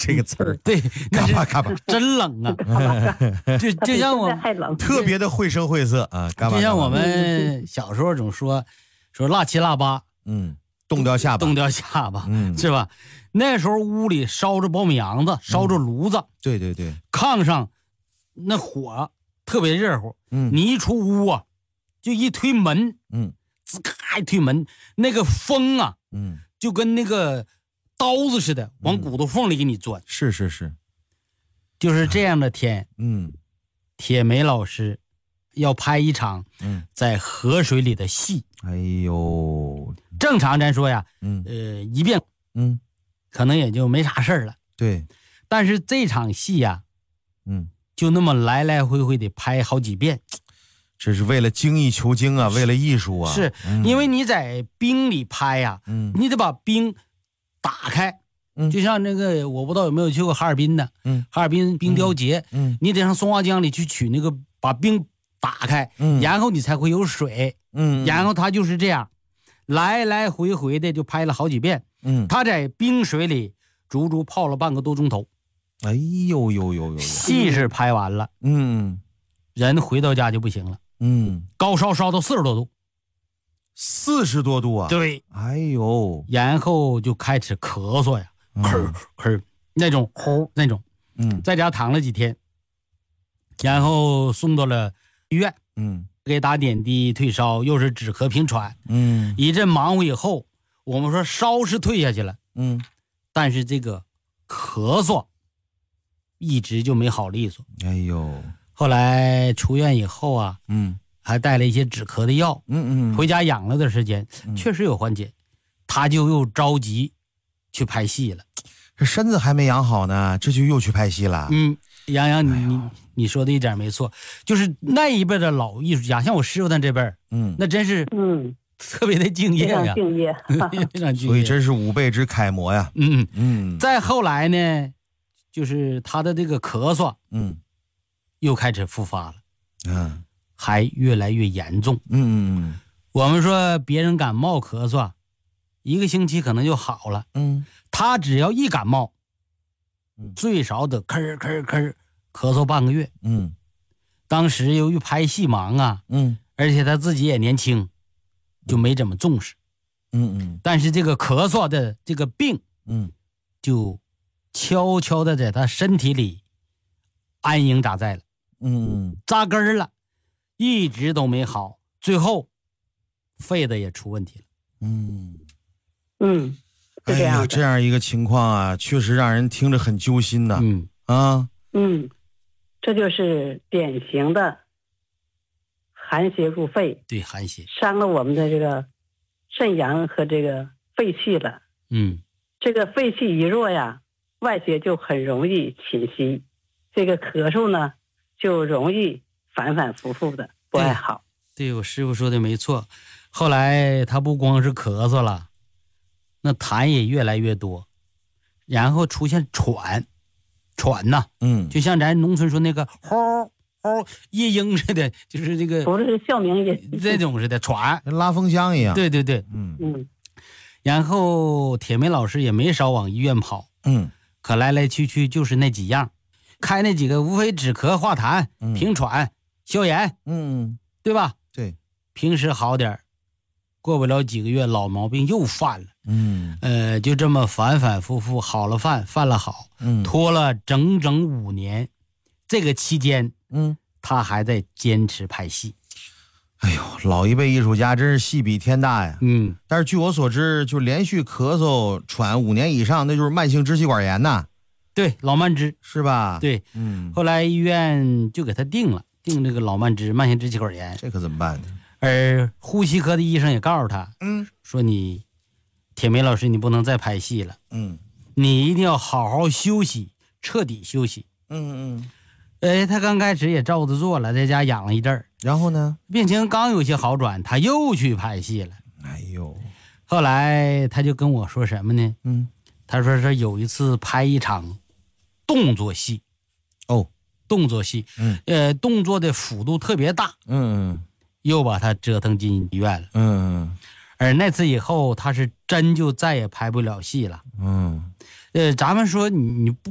这个词儿， 对， 嘎巴嘎巴， 真冷啊！就像我特别的绘声绘色啊，嘎巴。 就像我们小时候总说腊七腊八， 冻掉下巴， 冻掉下巴，是吧？那时候屋里烧着苞米瓤子，烧着炉子， 对对对， 炕上那火特别热乎，你一出屋啊，就一推门，吱咔一推门，那个风啊，就跟那个刀子似的，往骨头缝里给你钻。 是是是， 就是这样的天，铁梅老师要拍一场在河水里的戏。 哎呦， 正常咱说呀，一遍，可能也就没啥事儿了。 对， 但是这场戏呀，就那么来来回回得拍好几遍。 这是为了精益求精啊，为了艺术啊。 是因为你在冰里拍呀，你得把冰打开。就像那个，我不知道有没有去过哈尔滨的，哈尔滨冰雕节，你得上松花江里去取那个，把冰打开，然后你才会有水，然后他就是这样，来来回回的就拍了好几遍，他在冰水里足足泡了半个多钟头。 哎呦呦呦呦， 戏是拍完了，人回到家就不行了，高烧烧到40多度 ，40多度啊， 对， 哎呦， 然后就开始咳嗽呀，咳那种呼那种，在家躺了几天，然后送到了医院，给打点滴退烧，又是止咳平喘，一阵忙活以后，我们说烧是退下去了，但是这个咳嗽一直就没好利索。 哎呦， 后来出院以后啊，还带了一些止咳的药，回家养了段时间，确实有缓解，他就又着急去拍戏了。 这身子还没养好呢，这就又去拍戏了。 杨洋，你说的一点没错，就是那一辈的老艺术家，像我师傅他这辈，那真是特别的敬业呀， 敬业， 非常敬业， 所以真是吾辈之楷模呀。 再后来呢，就是他的这个咳嗽，又开始复发了，还越来越严重。我们说别人感冒咳嗽1个星期可能就好了，他只要一感冒，最少得咳嗽半个月。当时由于拍戏忙啊，而且他自己也年轻，就没怎么重视。但是这个咳嗽的这个病，就悄悄的在他身体里安营扎寨了，扎根了，一直都没好，最后肺的也出问题了。 哎呀，这样一个情况啊，确实让人听着很揪心呐。 这就是典型的寒邪入肺， 对，寒邪伤了我们的这个肾阳和这个肺气了。这个肺气一弱呀，外邪就很容易侵袭，这个咳嗽呢就容易反反复复的不爱好。 对，我师傅说的没错。后来他不光是咳嗽了，那痰也越来越多，然后出现喘呐，就像咱农村说那个吼夜莺似的，就是这个不是哮鸣也这种似的喘， 拉风箱一样。 对对对，然后铁梅老师也没少往医院跑，可来来去去就是那几样，开那几个无非止咳化痰、平喘、消炎，对吧？ 对， 平时好点，过不了几个月老毛病又犯了。就这么反反复复，好了犯了好，拖了整整5年。这个期间，他还在坚持拍戏。 哎呦，老一辈艺术家真是戏比天大呀。但是据我所知，就连续咳嗽喘5年以上，那就是慢性支气管炎呐。 对，老慢支是吧？ 对，后来医院就给他定这个老慢性支气管炎。 这可怎么办呢？ 而呼吸科的医生也告诉他，说你铁梅老师，你不能再拍戏了，你一定要好好休息，彻底休息。他刚开始也照着做了，在家养了一阵儿， 然后呢， 病情刚有些好转，他又去拍戏了。 哎呦， 后来他就跟我说什么呢？他说是有一次拍一场动作戏，动作戏，动作的幅度特别大，又把他折腾进医院了，而那次以后，他是真就再也拍不了戏了，咱们说你不